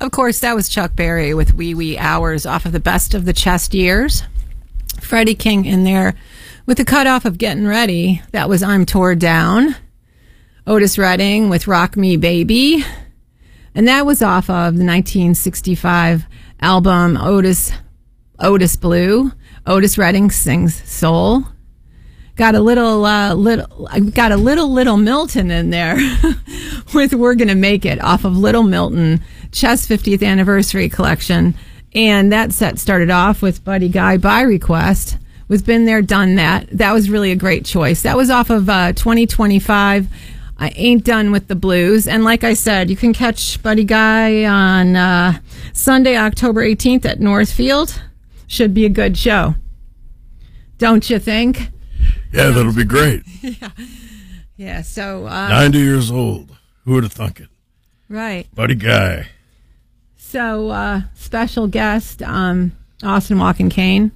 Of course, that was Chuck Berry with Wee Wee Hours off of the Best of the Chest Years. Freddie King in there with the cutoff of Getting Ready. That was I'm Tore Down. Otis Redding with Rock Me Baby. And that was off of the 1965 album Otis Blue. Otis Redding Sings Soul. Got a little Milton in there with We're Gonna Make It off of Little Milton Chess 50th Anniversary Collection. And that set started off with Buddy Guy by request with Been There, Done That. That was really a great choice. That was off of 2025. I Ain't Done with the Blues. And like I said, you can catch Buddy Guy on Sunday, October 18th at Northfield. Should be a good show. Don't you think? Yeah, that'll be great. Yeah, so... 90 years old. Who would have thunk it? Right. Buddy Guy. So, special guest, Austin Walken Kane,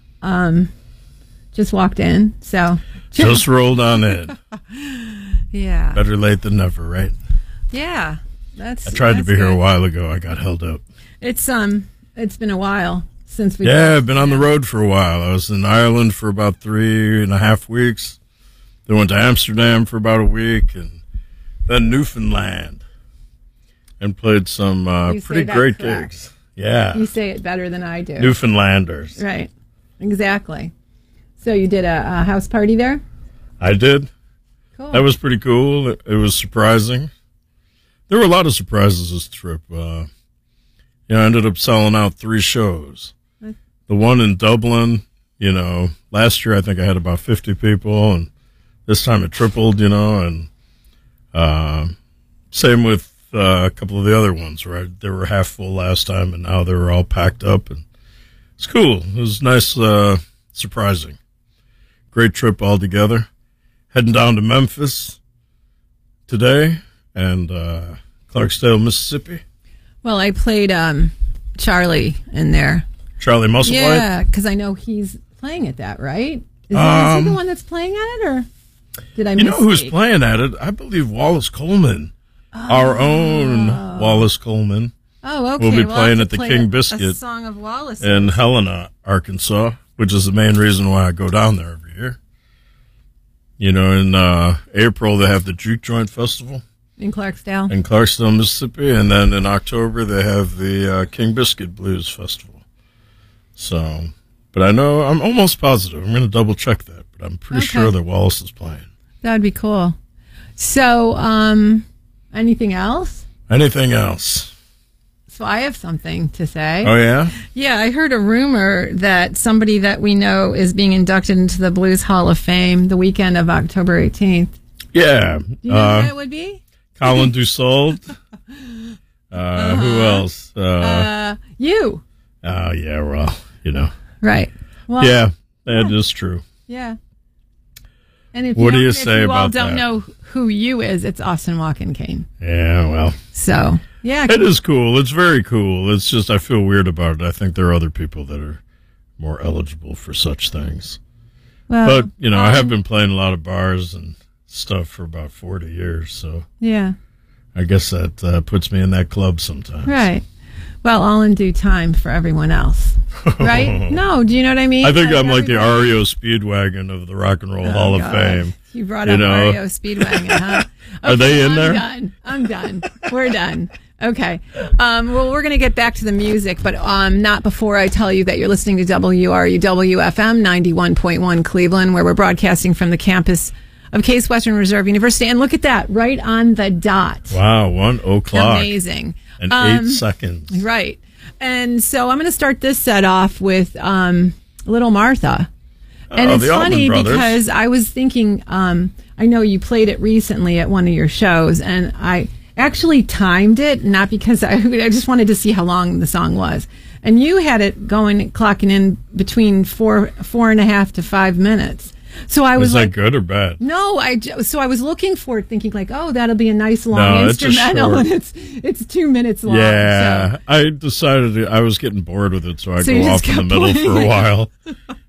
just walked in, so... Just rolled on in. Yeah. Better late than never, right? Yeah. I tried to be here a while ago. I got held up. It's been a while since we... Yeah, I've been on the road for a while. I was in Ireland for about 3.5 weeks. Then went to Amsterdam for about a week, and then Newfoundland. And played some pretty great gigs. Yeah. You say it better than I do. Newfoundlanders. Right. Exactly. So you did a house party there? I did. Cool. That was pretty cool. It was surprising. There were a lot of surprises this trip. I ended up selling out 3 shows. The one in Dublin, last year I think I had about 50 people, and this time it tripled, and same with a couple of the other ones, right? They were half full last time, and now they were all packed up, and it's cool. It was nice, surprising. Great trip altogether. Heading down to Memphis today and Clarksdale, Mississippi. Well, I played Charlie in there. Charlie Musselwhite? Yeah, because I know he's playing at that, right? Is he the one that's playing at it, or did I misspeak? You know who's playing at it? I believe Wallace Coleman. Our own Wallace Coleman. Oh, okay. We'll be playing at the King Biscuit a song of Wallace in Helena, Arkansas, which is the main reason why I go down there every year. In April, they have the Juke Joint Festival. In Clarksdale? In Clarksdale, Mississippi. And then in October, they have the King Biscuit Blues Festival. So, but I know, I'm almost positive. I'm going to double check that, but I'm pretty sure that Wallace is playing. That'd be cool. So, anything else? Anything else? So I have something to say. Oh, yeah? Yeah, I heard a rumor that somebody that we know is being inducted into the Blues Hall of Fame the weekend of October 18th. Yeah. Do you know who that would be? Colin Dussault. Who else? You. Oh, yeah, well, Right. Well, yeah, that is true. Yeah. And if what do you if say you about all don't that? know who you is, it's Austin Walken Kane. Yeah, well. So, yeah. It is cool. It's very cool. It's just I feel weird about it. I think there are other people that are more eligible for such things. Well, but, I have been playing a lot of bars and stuff for about 40 years, so yeah. I guess that puts me in that club sometimes. Right. Well, all in due time for everyone else. Right? No, do you know what I mean? I think I'm like the REO Speedwagon of the Rock and Roll Hall of Fame. You brought up REO Speedwagon, huh? Okay, are they in there? I'm done. We're done. Okay. Well, we're going to get back to the music, but not before I tell you that you're listening to WRUW FM 91.1 Cleveland, where we're broadcasting from the campus of Case Western Reserve University. And look at that, right on the dot. Wow, 1 o'clock. Amazing. And 8 seconds. Right. And so I'm going to start this set off with Little Martha. And it's funny because I was thinking, I know you played it recently at one of your shows, and I actually timed it, not because I just wanted to see how long the song was. And you had it clocking in between 4.5 to 5 minutes. So I was that good or bad? No, so I was looking for it, thinking like, oh, that'll be a nice long instrumental, and it's 2 minutes long. Yeah, so. I decided I was getting bored with it, so I'd go off in the middle for a while.